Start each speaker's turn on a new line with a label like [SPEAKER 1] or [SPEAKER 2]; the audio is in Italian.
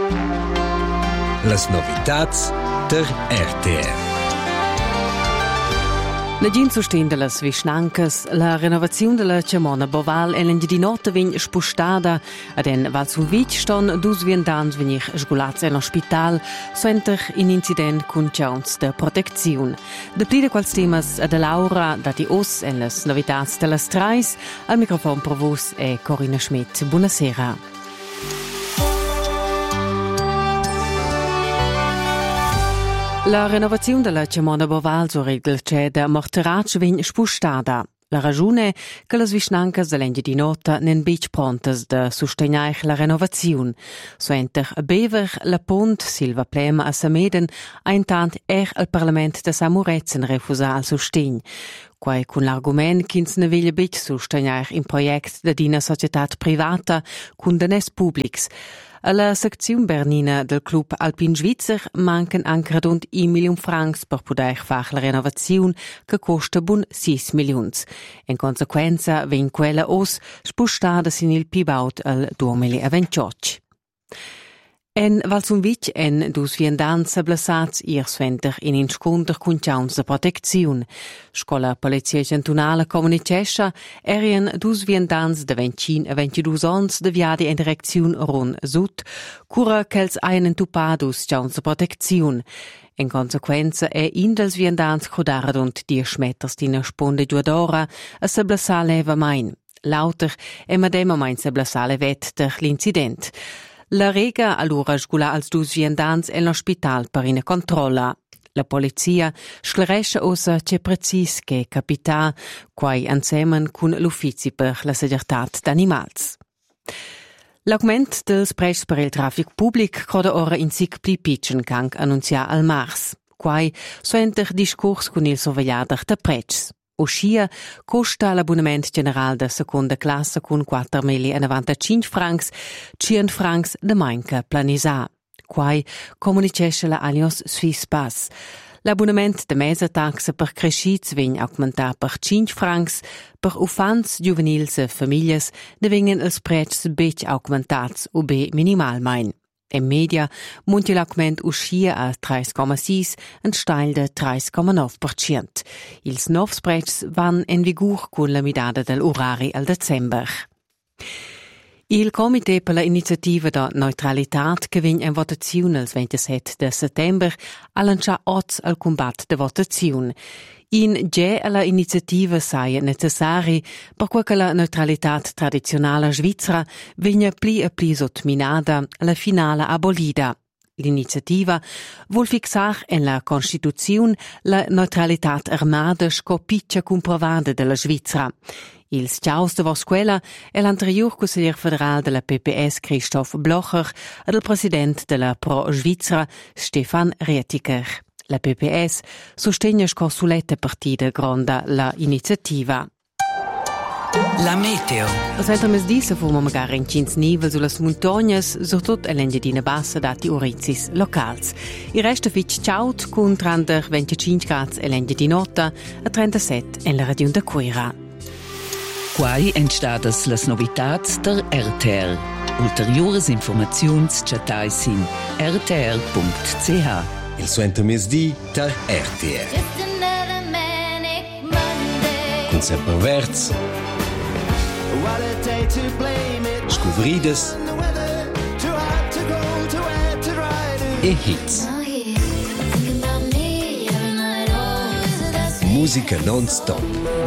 [SPEAKER 1] Las novitats der RTR.
[SPEAKER 2] Negin sustain las Vischnancas, la renovazione della Cemona Boval e l'enghi nota vegn spostata ad en Val sul Vic ston dus viandans venir sgulats en ospital suenter in incident cun chauns de protezione. De pli de quals temas ad Laura dati os en las novitats de las trais, al microfon per vos è Corinna Schmidt. Buonasera. La renovazione della Cemona Boval sur il Glceda Morterac vegn spostata. La ragione è che le Vischnancas dell'Engi di Nota nen bic prontas de susteniar la renovazione. Suenter a Bever, la Pont, Silva Plema a Sameden, ha intant al Parlament de Samurezen refusar il sustegn. Quai con l'argument ch'ins ne veglia bic susteniar in project de dina societat privata cun denes publics. Alla sezione bernina del Club Alpin Svizzer mancan anche rund 1 milion francs per poter fare la renovazione che costa bun 6 milions. In conseguenza ven quella os spostata sin il pibaut al 2028. En Valsunvic en dus viandans blassats ier sventer in insconter cun chauns de protezione. Scola Polizia Cantonala Comunicescha erien dus viandans de 25 a 22 ans de viadi in direzione run sud, cura ch'els einen tupadus chauns de protezione. In conseguenza è in dels viandans codara dunt 10 meters dina sponde duadora a se blassar leva main. Lauter e madema main se blassar levet der l'incident. La rega allora sgula als dus viandans en l'ospital per ina controlla. La polizia sclaresce osa c'è precis che capita quai ansemen cun l'uffici per la seguretat d'animals. L'augment dels preis per il traffic public croda ora in sic pli pitchen gang annunzia al mars. Quai suenter discurs cun il sorvegliader de preis. Uscia costa l'abbonament general de seconda classe con 4.095 francs, 100 francs de manca planisà. Quai comunicesce la Allianz Suisse Pass. L'abbonament de mesa taxa per crescits vegn augmentar per 5 francs, per ufans, juvenils e famiglias ne vengen els precs bec augmentats o be minimalmein. In media munti l'augment uscia a 3,6 en steil de 3,9%. Ils novs precs van en vigur con la midada dell'orari al december. Il Comité per la iniziativa da neutralitat che vegn in votazione il 27 de settember ha lanciato oz al combat de votazione. In ge alla iniziativa saia necessari perché la neutralitat tradizionale svizzera vegna pli e pli sotminada alla finale abolida. L'iniziativa vuol fixar en la Constituzione la neutralitat armada scopiccia comprovada della Svizzera. Il schaus de Vosquella è l'anterior consigliere federale della PPS Christoph Blocher ed il presidente della Pro Svizzera Stefan Rietiker. La PPS sostegna scorsulette partite gronda la iniziativa.
[SPEAKER 3] La meteo.
[SPEAKER 2] Als ventre mesdì se forma magari in cins nivel sulle montagnas, soprattutto all'Engadina bassa dati orizis locals. Il resto fitch ciaut con 30-25 gradi all'Engadinota e 37 in la regione da Cuera.
[SPEAKER 3] Quai entstadas las novitats der RTR. Ulteriores informaziuns chatai sin rtr.ch.
[SPEAKER 1] Il suento mesdì der RTR. Con sempre verts, scuvrides e hits. Musica non-stop.